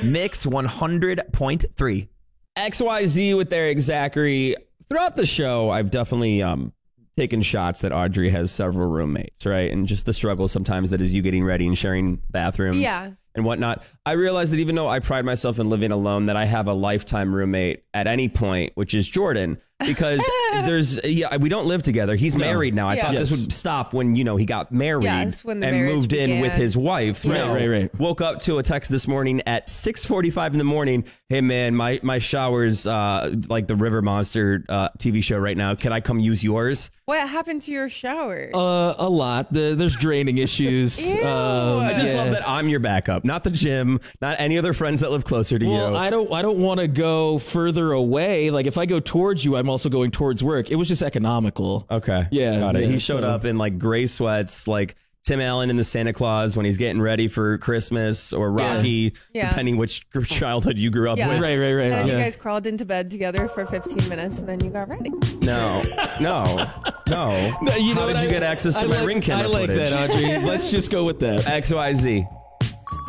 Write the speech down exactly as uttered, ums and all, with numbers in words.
Mix one hundred point three. X Y Z with Eric Zachary. Throughout the show, I've definitely um, taken shots that Audrey has several roommates, right? And just the struggle sometimes that is you getting ready and sharing bathrooms Yeah. and whatnot. I realize that even though I pride myself in living alone, that I have a lifetime roommate at any point, which is Jordan. Because there's, yeah, we don't live together. He's No. married now. I Yeah. thought Yes. this would stop when, you know, he got married Yes, when the and marriage moved in began. with his wife. Right, No. right, right. Woke up to a text this morning at six forty-five in the morning. Hey, man, my, my shower's uh, like the River Monster uh, T V show right now. Can I come use yours? What happened to your shower? Uh, a lot. The, there's draining issues. Ew. I just yeah. love that I'm your backup, not the gym, not any other friends that live closer to Well, you. I don't. I don't want to go further away. Like if I go towards you, I'm also going towards work. It was just economical. Okay. Yeah, Got it. yeah, he showed so- up in like gray sweats, like Tim Allen in the Santa Claus when he's getting ready for Christmas, or Rocky, Yeah. depending which gr- childhood you grew up Yeah. with. Right, right, right. and then yeah. you guys crawled into bed together for fifteen minutes, and then you got ready. No, no, no. No, you know How what? did you I- get access to I my like, ring camera I like footage? that, Audrey. Let's just go with that. X Y Z.